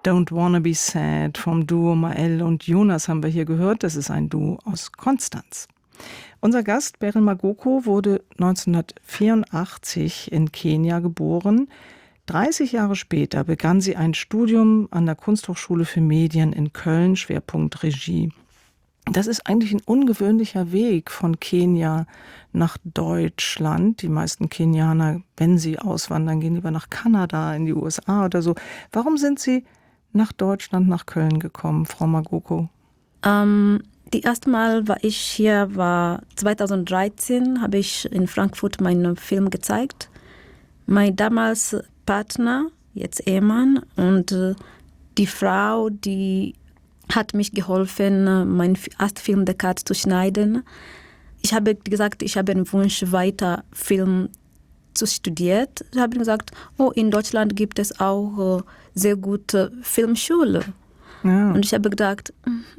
Don't Wanna Be Sad vom Duo Mael und Jonas haben wir hier gehört. Das ist ein Duo aus Konstanz. Unser Gast Beryl Magoko wurde 1984 in Kenia geboren. 30 Jahre später begann sie ein Studium an der Kunsthochschule für Medien in Köln, Schwerpunkt Regie. Das ist eigentlich ein ungewöhnlicher Weg von Kenia nach Deutschland. Die meisten Kenianer, wenn sie auswandern, gehen lieber nach Kanada, in die USA oder so. Warum sind Sie nach Deutschland, nach Köln gekommen, Frau Magoko? Die erste Mal, war ich hier, war 2013, habe ich in Frankfurt meinen Film gezeigt. Mein damals Partner, jetzt Ehemann, und die Frau, die hat mich geholfen, meinen ersten Film «The Cut» zu schneiden. Ich habe gesagt, ich habe einen Wunsch, weiter Film zu studieren. Ich habe gesagt, in Deutschland gibt es auch sehr gute Filmschule. Ja. Und ich habe gedacht,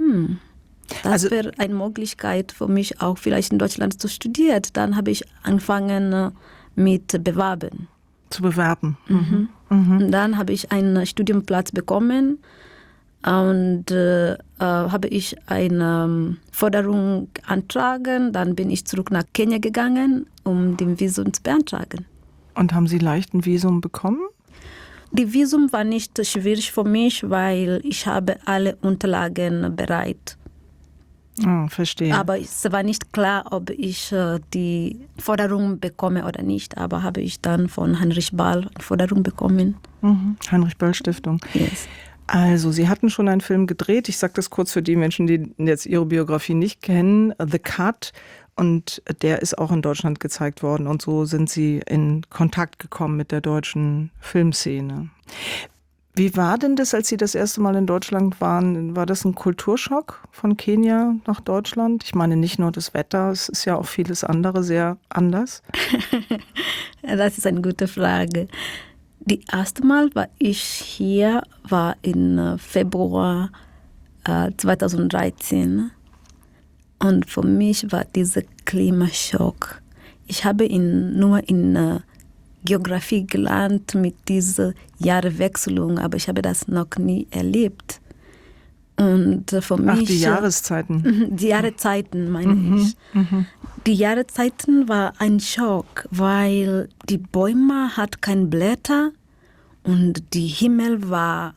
das wäre eine Möglichkeit für mich auch vielleicht in Deutschland zu studieren. Dann habe ich angefangen mit Bewerben. Zu bewerben. Mhm. Mhm. Und dann habe ich einen Studienplatz bekommen und habe ich eine Forderung beantragen. Dann bin ich zurück nach Kenia gegangen, um den Visum zu beantragen. Und haben Sie leicht ein Visum bekommen? Die Visum war nicht schwierig für mich, weil ich habe alle Unterlagen bereit. Oh, verstehe. Aber es war nicht klar, ob ich die Forderung bekomme oder nicht. Aber habe ich dann von Heinrich Böll eine Forderung bekommen. Mhm. Heinrich-Böll-Stiftung. Yes. Also, Sie hatten schon einen Film gedreht. Ich sage das kurz für die Menschen, die jetzt Ihre Biografie nicht kennen. The Cut. Und der ist auch in Deutschland gezeigt worden. Und so sind Sie in Kontakt gekommen mit der deutschen Filmszene. Wie war denn das, als Sie das erste Mal in Deutschland waren? War das ein Kulturschock von Kenia nach Deutschland? Ich meine, nicht nur das Wetter, es ist ja auch vieles andere sehr anders. Das ist eine gute Frage. Die erste Mal war ich hier, war im Februar 2013. Und für mich war dieser Klimaschock. Ich habe nur in Geografie gelernt mit dieser Jahreswechselung, aber ich habe das noch nie erlebt. Und für mich, die Jahreszeiten. Die Jahreszeiten meine ich. Mhm. Die Jahreszeiten war ein Schock, weil die Bäume hatten keine Blätter und der Himmel war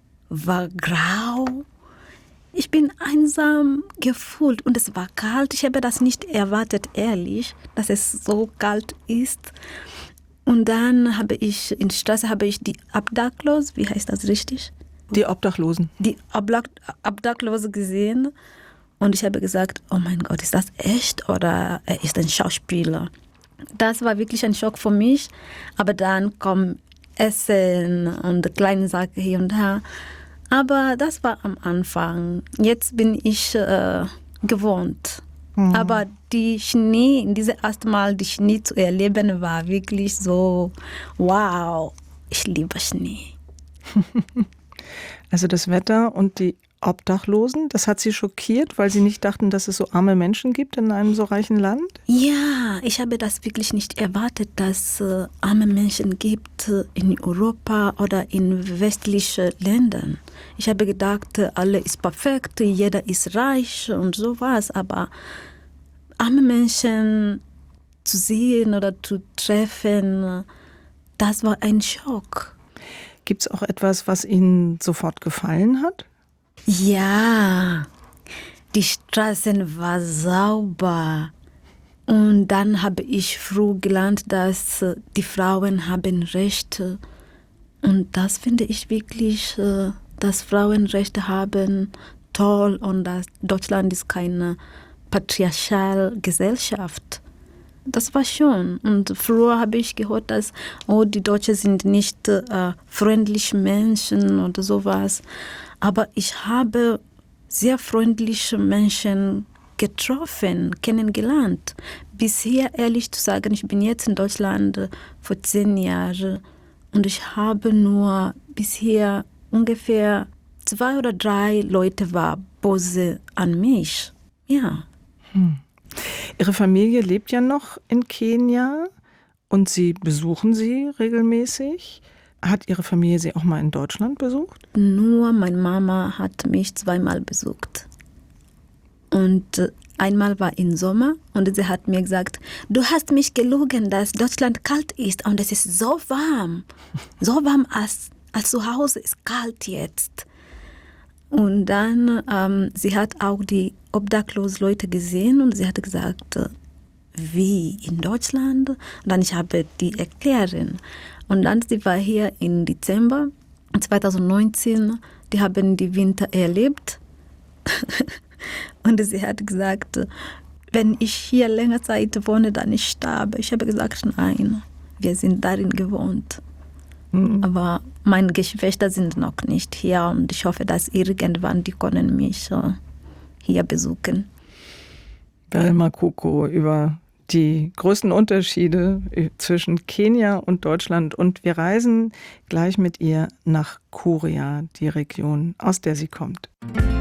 grau. Ich bin einsam gefühlt und es war kalt. Ich habe das nicht erwartet, ehrlich, dass es so kalt ist. Und dann habe ich in der Straße die Obdachlosen, wie heißt das richtig? Die Obdachlosen. Die Obdachlosen gesehen und ich habe gesagt, oh mein Gott, ist das echt oder er ist ein Schauspieler? Das war wirklich ein Schock für mich, aber dann kommt Essen und kleine Sachen hier und da. Aber das war am Anfang. Jetzt bin ich gewohnt. Mhm. Aber dieses erste Mal die Schnee zu erleben, war wirklich so, wow, ich liebe Schnee. Also das Wetter und die Obdachlosen, das hat Sie schockiert, weil Sie nicht dachten, dass es so arme Menschen gibt in einem so reichen Land? Ja, ich habe das wirklich nicht erwartet, dass es arme Menschen gibt in Europa oder in westlichen Ländern. Ich habe gedacht, alles ist perfekt, jeder ist reich und sowas, aber arme Menschen zu sehen oder zu treffen, das war ein Schock. Gibt es auch etwas, was Ihnen sofort gefallen hat? Ja, die Straßen waren sauber. Und dann habe ich früh gelernt, dass die Frauen haben Rechte. Und das finde ich wirklich, dass Frauen Rechte haben, toll. Und dass Deutschland ist keine patriarchale Gesellschaft. Das war schön. Und früher habe ich gehört, dass die Deutschen sind nicht freundliche Menschen oder sowas. Aber ich habe sehr freundliche Menschen getroffen, kennengelernt. Bisher, ehrlich zu sagen, ich bin jetzt in Deutschland vor 10 Jahren und ich habe nur bisher ungefähr 2 oder 3 Leute war böse an mich. Ja. Ihre Familie lebt ja noch in Kenia und Sie besuchen sie regelmäßig. Hat Ihre Familie Sie auch mal in Deutschland besucht? Nur meine Mama hat mich 2-mal besucht. Und einmal war im Sommer und sie hat mir gesagt, du hast mich gelogen, dass Deutschland kalt ist und es ist so warm. So warm als zu Hause ist kalt jetzt. Und dann, sie hat auch die obdachlosen Leute gesehen und sie hat gesagt, wie in Deutschland? Und dann ich habe die erklären. Und dann sie war hier im Dezember 2019, die haben die Winter erlebt. Und sie hat gesagt, wenn ich hier länger Zeit wohne, dann ich sterbe. Ich habe gesagt, nein, wir sind darin gewohnt. Aber meine Geschwister sind noch nicht hier und ich hoffe, dass irgendwann die können mich hier besuchen. Beryl Makoko über die größten Unterschiede zwischen Kenia und Deutschland. Und wir reisen gleich mit ihr nach Kuria, die Region, aus der sie kommt.